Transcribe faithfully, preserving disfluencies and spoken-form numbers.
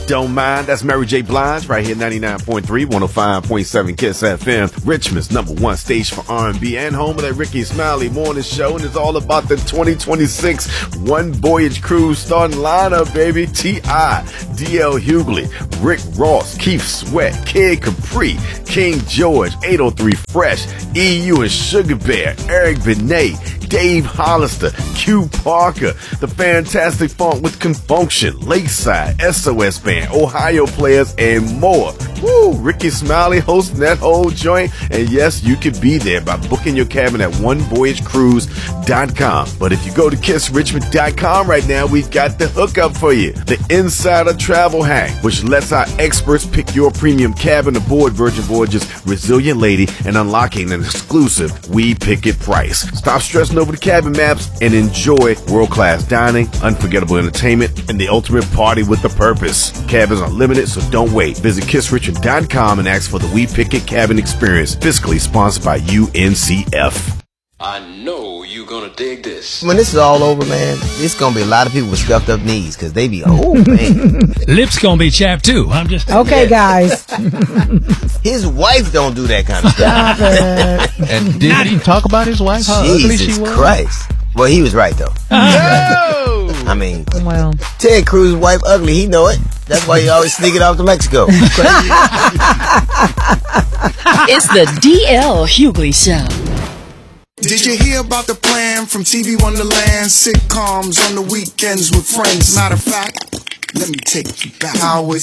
Don't Mind. That's Mary J. Blige right here, ninety-nine point three, one oh five point seven KISS F M. Richmond's number one station for R and B and home of that Ricky Smiley morning show. And it's all about the twenty twenty-six One Voyage Cruise starting lineup, baby. T I, D L Hughley, Rick Ross, Keith Sweat, Kid Capri, King George, eight oh three Fresh, E U and Sugar Bear, Eric Benet, Dave Hollister, Q Parker, The Fantastic Funk with Confunction, Lakeside, S O S Band, Ohio Players, and more. Woo! Ricky Smiley hosting that whole joint. And yes, you could be there by booking your cabin at one voyage cruise dot com. But if you go to kiss richmond dot com right now, we've got the hookup for you. The Insider Travel Hack, which lets our experts pick your premium cabin aboard Virgin Voyages Resilient Lady and unlocking an exclusive We Pick It price. Stop stressing over the cabin maps and enjoy world-class dining, unforgettable entertainment, and the ultimate party with a purpose. Cabins are limited, so don't wait. Visit kiss richmond dot com and ask for the We Pick It cabin experience, fiscally sponsored by U N C F. I know you're gonna dig this. When this is all over, man, it's gonna be a lot of people with scuffed up knees because they be, oh man. Lips gonna be chapped too. I'm just okay, guys. His wife don't do that kind of Stop stuff. it. And did he talk about his wife? How ugly she Jesus was? Christ. Well, he was right though. No! I mean, Well, Ted Cruz's wife ugly. He know it. That's why he always sneaking off to Mexico. It's the D L Hughley Show. Did you hear about the plan from T V Wonderland? Sitcoms on the weekends with friends. Matter of fact, let me take you back. How it